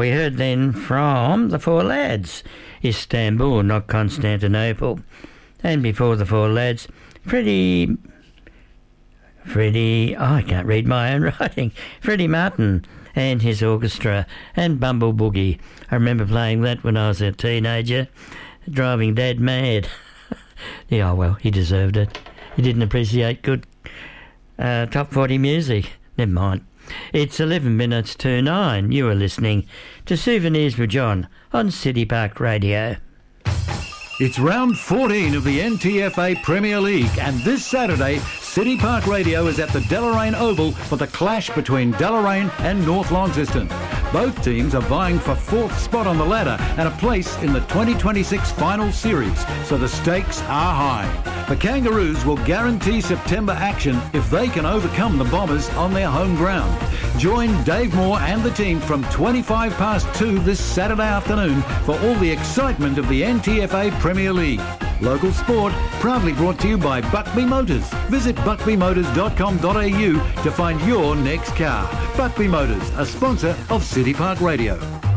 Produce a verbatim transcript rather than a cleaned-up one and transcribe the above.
we heard then from the Four Lads, Istanbul, not Constantinople. And before the Four Lads, Freddie... Freddie... Oh, I can't read my own writing. Freddie Martin and his orchestra, and Bumble Boogie. I remember playing that when I was a teenager, driving Dad mad. Yeah, well, he deserved it. He didn't appreciate good uh, top forty music. Never mind. It's eleven minutes to nine. You are listening to Souvenirs with John on City Park Radio. It's round fourteen of the N T F A Premier League, and this Saturday, City Park Radio is at the Deloraine Oval for the clash between Deloraine and North Launceston. Both teams are vying for fourth spot on the ladder and a place in the twenty twenty-six final series, so the stakes are high. The Kangaroos will guarantee September action if they can overcome the Bombers on their home ground. Join Dave Moore and the team from twenty-five past two this Saturday afternoon for all the excitement of the N T F A Premier League. Local sport, proudly brought to you by Buckby Motors. Visit buckby motors dot com dot a u to find your next car. Buckby Motors, a sponsor of City Park Radio.